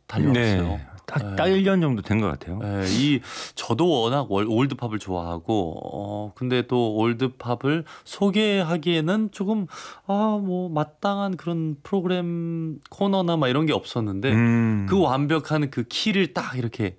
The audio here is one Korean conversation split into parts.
달려왔어요. 네. 딱 1년 정도 된 것 같아요. 저도 워낙 올드팝을 좋아하고 근데 또 올드팝을 소개하기에는 조금 뭐 마땅한 그런 프로그램 코너나 막 이런 게 없었는데 그 완벽한 그 키를 딱 이렇게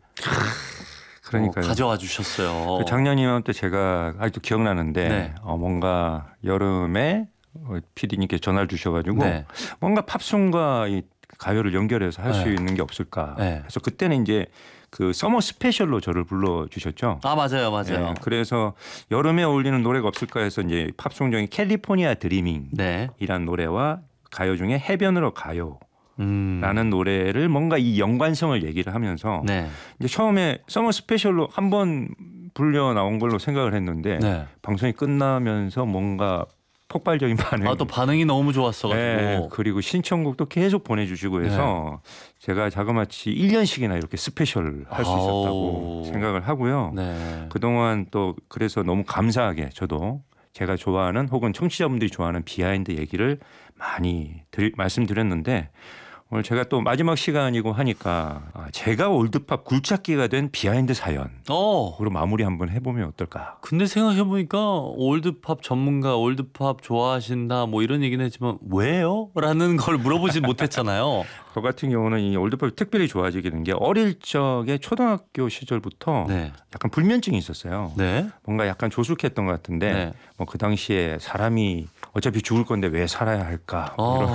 그러니까요. 가져와 주셨어요. 그 작년 이맘때 제가 아직도 기억나는데 네. 뭔가 여름에 PD님께 전화를 주셔가지고 네. 뭔가 팝송과 이 가요를 연결해서 할 수 네. 있는 게 없을까. 네. 그래서 그때는 이제 그 서머 스페셜로 저를 불러주셨죠. 맞아요. 네, 그래서 여름에 어울리는 노래가 없을까 해서 이제 팝송 중에 캘리포니아 드리밍이라는 네. 노래와 가요 중에 해변으로 가요. 라는 노래를 뭔가 이 연관성을 얘기를 하면서 네. 이제 처음에 서머 스페셜로 한번 불려 나온 걸로 생각을 했는데 네. 방송이 끝나면서 뭔가 폭발적인 반응. 또 반응이 너무 좋았어가지고. 네, 그리고 신청곡도 계속 보내주시고 해서 제가 자그마치 1년씩이나 이렇게 스페셜 할 수 있었다고 생각을 하고요. 네. 그동안 또 그래서 너무 감사하게 저도 제가 좋아하는 혹은 청취자분들이 좋아하는 비하인드 얘기를 많이 말씀드렸는데 오늘 제가 또 마지막 시간이고 하니까 제가 올드팝 굴착기가 된 비하인드 사연으로 마무리 한번 해보면 어떨까. 근데 생각해보니까 올드팝 전문가, 올드팝 좋아하신다 뭐 이런 얘기는 했지만 왜요? 라는 걸 물어보진 못했잖아요. 저 같은 경우는 이 올드팝이 특별히 좋아지게 된 게 어릴 적에 초등학교 시절부터 약간 불면증이 있었어요. 네. 뭔가 약간 조숙했던 것 같은데 네. 뭐 그 당시에 사람이 어차피 죽을 건데 왜 살아야 할까 이런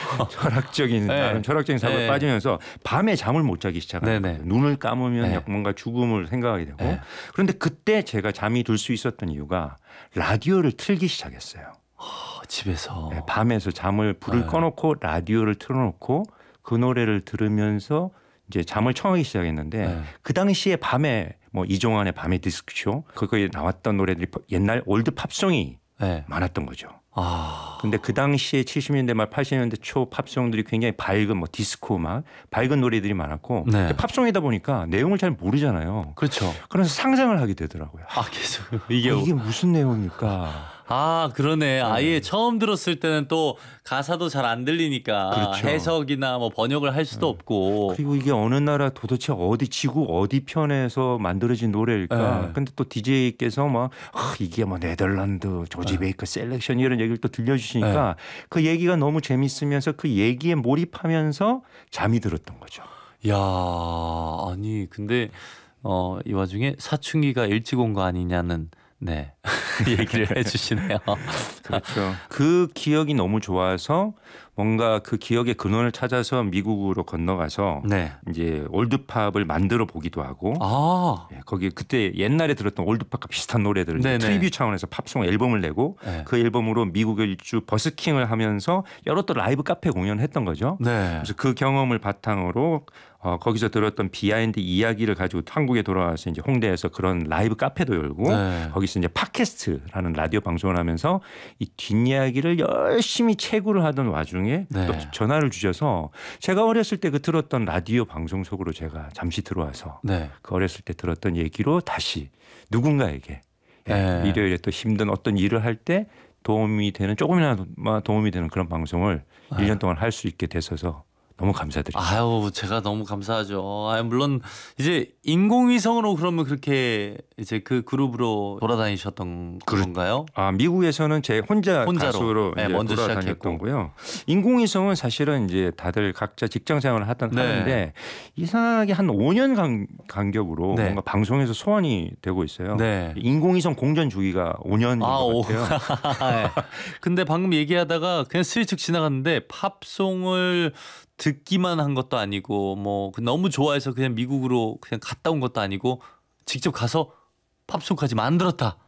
철학적인 나름 철학적인 사고에 빠지면서 밤에 잠을 못 자기 시작하는 거예요. 눈을 감으면 뭔가 죽음을 생각하게 되고 그런데 그때 제가 잠이 들 수 있었던 이유가 라디오를 틀기 시작했어요. 집에서 밤에서 불을 꺼놓고 라디오를 틀어놓고 그 노래를 들으면서 이제 잠을 청하기 시작했는데 그 당시에 밤에 뭐 이종환의 밤의 디스크쇼 거기에 나왔던 노래들이 옛날 올드 팝송이 많았던 거죠. 근데 그 당시에 70년대 말 80년대 초 팝송들이 굉장히 밝은 뭐 디스코 막 밝은 노래들이 많았고 팝송이다 보니까 내용을 잘 모르잖아요. 그렇죠. 그래서 상상을 하게 되더라고요. 계속 이게 무슨 내용일까? 그러네. 아예 처음 들었을 때는 또 가사도 잘 안 들리니까 그렇죠. 해석이나 뭐 번역을 할 수도 없고. 그리고 이게 어느 나라 도대체 지구 어디 편에서 만들어진 노래일까? 근데 또 DJ께서 막 이게 뭐 네덜란드 조지 베이커 셀렉션 이런 얘기를 또 들려주시니까 그 얘기가 너무 재밌으면서 그 얘기에 몰입하면서 잠이 들었던 거죠. 야, 아니 근데 이 와중에 사춘기가 일찍 온 거 아니냐는 얘기를 해주시네요. 그렇죠. 그 기억이 너무 좋아서 뭔가 그 기억의 근원을 찾아서 미국으로 건너가서 이제 올드팝을 만들어 보기도 하고 거기 그때 옛날에 들었던 올드팝과 비슷한 노래들을 트리뷰 차원에서 팝송 앨범을 내고 그 앨범으로 미국 일주 버스킹을 하면서 여러 또 라이브 카페 공연을 했던 거죠. 그래서 그 경험을 바탕으로 거기서 들었던 비하인드 이야기를 가지고 한국에 돌아와서 이제 홍대에서 그런 라이브 카페도 열고 거기서 이제 팟캐스트라는 라디오 방송을 하면서 이 뒷이야기를 열심히 채굴을 하던 와중에 또 전화를 주셔서 제가 어렸을 때 그 들었던 라디오 방송 속으로 제가 잠시 들어와서 그 어렸을 때 들었던 얘기로 다시 누군가에게 일요일에 또 힘든 어떤 일을 할 때 도움이 되는 조금이나마 도움이 되는 그런 방송을 1년 동안 할 수 있게 됐어서 너무 감사드립니다. 제가 너무 감사하죠. 물론 이제 인공위성으로 그러면 그렇게 이제 그 그룹으로 돌아다니셨던 건가요? 미국에서는 제 혼자로 가수로 먼저 돌아다녔던고요. 인공위성은 사실은 이제 다들 각자 직장 생활을 하는데 이상하게 한 5년 간격으로 뭔가 방송에서 소환이 되고 있어요. 인공위성 공전 주기가 5년인 것 같아요. 근데 방금 얘기하다가 그냥 스치고 지나갔는데 팝송을 듣기만 한 것도 아니고 뭐 너무 좋아해서 그냥 미국으로 그냥 갔다 온 것도 아니고 직접 가서 팝송까지 만들었다.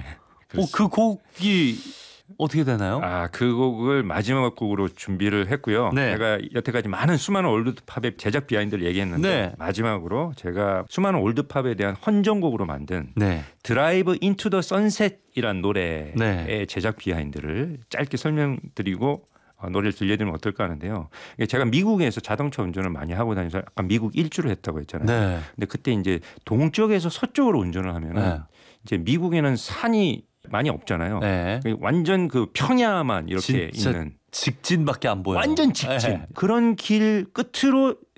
그 곡이 어떻게 되나요? 그 곡을 마지막 곡으로 준비를 했고요. 제가 여태까지 수많은 올드팝의 제작 비하인드를 얘기했는데 마지막으로 제가 수많은 올드팝에 대한 헌정곡으로 만든 드라이브 인투 더 선셋이란 노래의 제작 비하인드를 짧게 설명드리고 노래를 들려드리면 어떨까 하는데요. 제가 미국에서 자동차 운전을 많이 하고 다니면서 약간 미국 일주를 했다고 했잖아요. 근데 그때 이제 동쪽에서 서쪽으로 운전을 하면은 이제 미국에는 산이 많이 없잖아요. 완전 그 평야만 이렇게 있는 직진밖에 안 보여요. 완전 직진. 그런 길 끝으로